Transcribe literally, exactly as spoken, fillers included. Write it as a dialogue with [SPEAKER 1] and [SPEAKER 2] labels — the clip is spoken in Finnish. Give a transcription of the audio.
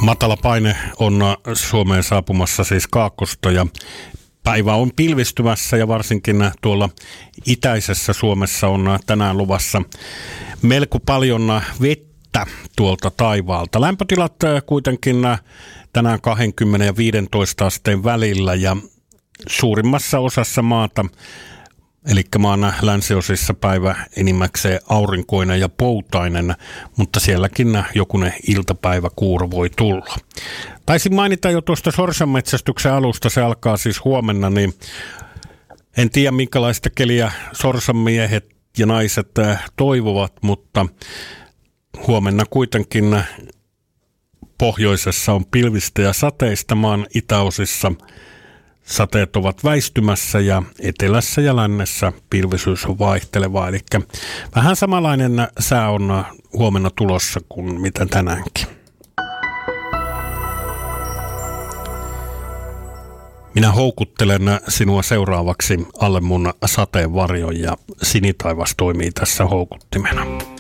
[SPEAKER 1] Matala paine on Suomeen saapumassa siis kaakkosta ja päivä on pilvistymässä ja varsinkin tuolla itäisessä Suomessa on tänään luvassa melko paljon vettä tuolta taivaalta. Lämpötilat kuitenkin tänään kaksikymmentä ja viisitoista asteen välillä ja suurimmassa osassa maata, eli maan länsiosissa päivä enimmäkseen aurinkoinen ja poutainen, mutta sielläkin jokunen iltapäiväkuuro voi tulla. Taisin mainita jo tuosta sorsanmetsästyksen alusta, se alkaa siis huomenna, niin en tiedä minkälaista keliä sorsanmiehet ja naiset toivovat, mutta huomenna kuitenkin pohjoisessa on pilvistä ja sateista, maan itäosissa sateet ovat väistymässä ja etelässä ja lännessä pilvisyys on vaihtelevaa. Eli vähän samanlainen sää on huomenna tulossa kuin mitä tänäänkin. Minä houkuttelen sinua seuraavaksi alle mun sateenvarjon ja sinitaivas toimii tässä houkuttimena.